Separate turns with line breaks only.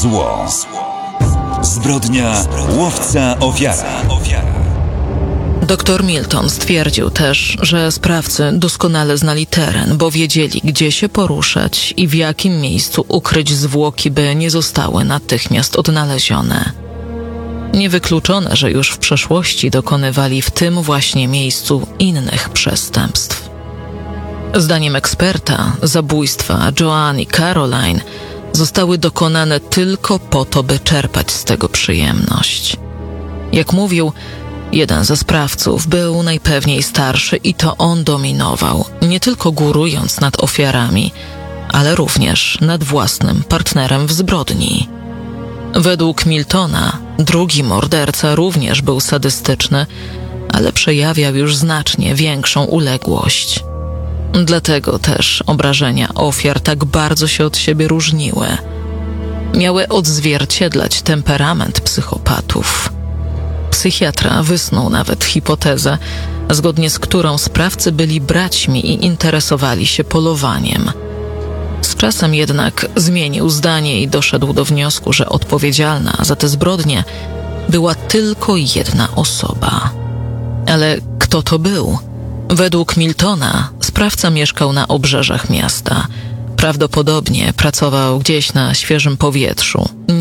Zło. Zbrodnia łowca ofiara.
Dr Milton stwierdził też, że sprawcy doskonale znali teren, bo wiedzieli, gdzie się poruszać i w jakim miejscu ukryć zwłoki, by nie zostały natychmiast odnalezione. Niewykluczone, że już w przeszłości dokonywali w tym właśnie miejscu innych przestępstw. Zdaniem eksperta, zabójstwa Joanne i Caroline zostały dokonane tylko po to, by czerpać z tego przyjemność. Jak mówił, jeden ze sprawców był najpewniej starszy i to on dominował, nie tylko górując nad ofiarami, ale również nad własnym partnerem w zbrodni. Według Miltona drugi morderca również był sadystyczny, ale przejawiał już znacznie większą uległość. Dlatego też obrażenia ofiar tak bardzo się od siebie różniły. Miały odzwierciedlać temperament psychopatów. Psychiatra wysnuł nawet hipotezę, zgodnie z którą sprawcy byli braćmi i interesowali się polowaniem. Z czasem jednak zmienił zdanie i doszedł do wniosku, że odpowiedzialna za te zbrodnie była tylko jedna osoba. Ale kto to był? Według Miltona sprawca mieszkał na obrzeżach miasta. Prawdopodobnie pracował gdzieś na świeżym powietrzu.